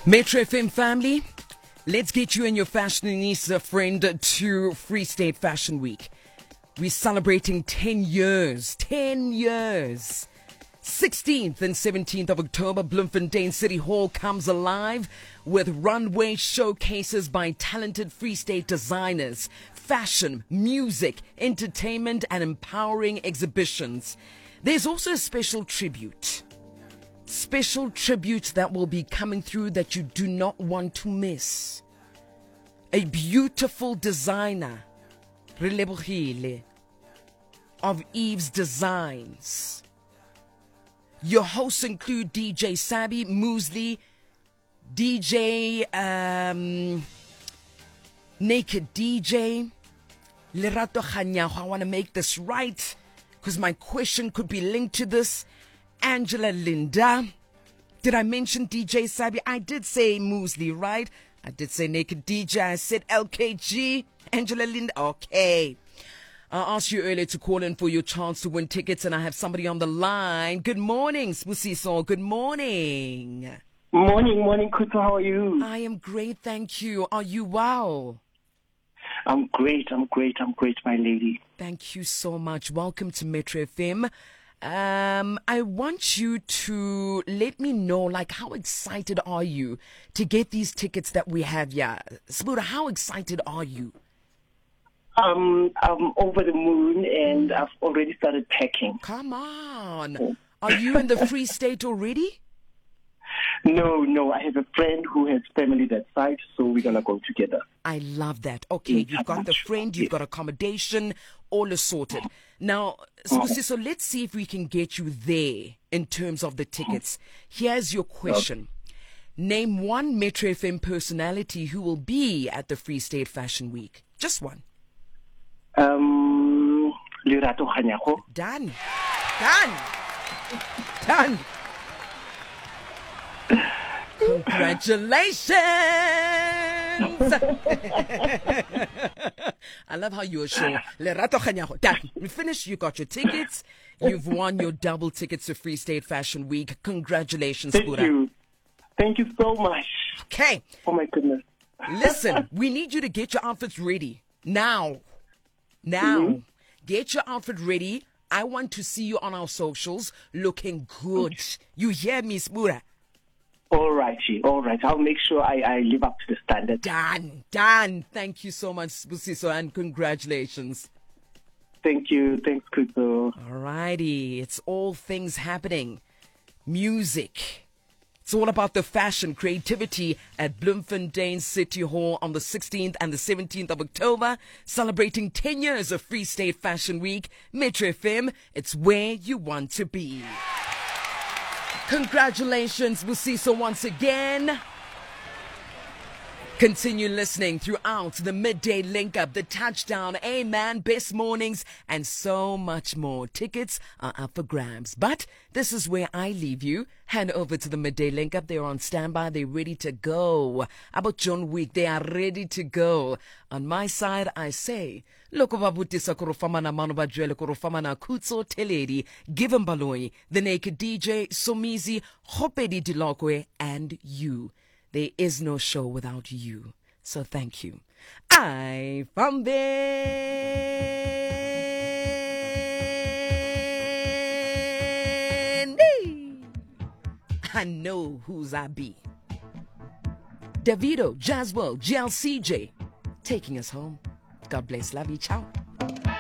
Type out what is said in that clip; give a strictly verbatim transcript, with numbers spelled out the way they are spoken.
Metro F M family, let's get you and your fashionista friend to Free State Fashion Week. We're celebrating ten years, ten years. sixteenth and seventeenth of October, Bloemfontein City Hall comes alive with runway showcases by talented Free State designers, fashion, music, entertainment, and empowering exhibitions. There's also a special tribute. Special tribute that will be coming through that you do not want to miss. A beautiful designer, Relebohile, of Eve's Designs. Your hosts include D J Sabi, Muesli, D J um, Naked D J, Lerato Khanyago. I want to make this right because my question could be linked to this. Angela Linda. Did I mention D J Sabi? I did say Muesli, right? I did say Naked D J. I said L K G. Angela Linda. Okay. I asked you earlier to call in for your chance to win tickets, and I have somebody on the line. Good morning, Spusiso. Good morning. Morning, morning, Kutu. How are you? I am great, thank you. Are you well? I'm great, I'm great, I'm great, my lady. Thank you so much. Welcome to Metro F M. Um, I want you to let me know, like, how excited are you to get these tickets that we have here? Spuda, how excited are you? Um, I'm over the moon and I've already started packing. Come on. Are you in the Free State already? No, no. I have a friend who has family that side, so we're going to go together. I love that. Okay, you've got the friend, you've got accommodation, all is sorted. Now, so, so let's see if we can get you there in terms of the tickets. Here's your question. Name one Metro F M personality who will be at the Free State Fashion Week. Just one. Um, Lerato Khanyago. Done. Done. Done. Congratulations. I love how you are sure. Lerato Khanyago. Done. We finished. You got your tickets. You've won your double tickets to Free State Fashion Week. Congratulations, Thank Pura. you. Thank you so much. Okay. Oh, my goodness. Listen, we need you to get your outfits ready. Now. Now. Mm-hmm. Get your outfit ready. I want to see you on our socials looking good. You hear me, Spura? All right, all right. I'll make sure I, I live up to the standard. Done, done. Thank you so much, Spusiso, and congratulations. Thank you. Thanks, Kuto. All righty. It's all things happening. Music. It's all about the fashion, creativity at Bloemfontein City Hall on the sixteenth and the seventeenth of October, celebrating ten years of Free State Fashion Week. Metro F M, it's where you want to be. Congratulations, Busiso, once again. Continue listening throughout the midday link up, the touchdown, Amen, best mornings, and so much more. Tickets are up for grabs. But this is where I leave you. Hand over to the midday link up. They're on standby. They're ready to go. About John Week, they are ready to go. On my side, I say, loko babutisa korofamana mano bajwele korofamana kutso teledi, Given Baloi, the Naked D J, Somizi, Hopedi Dilokwe, and you. There is no show without you. So thank you. I found it. I know whose I be. Davido, Jazzwell, G L C J, taking us home. God bless. Love you. Ciao.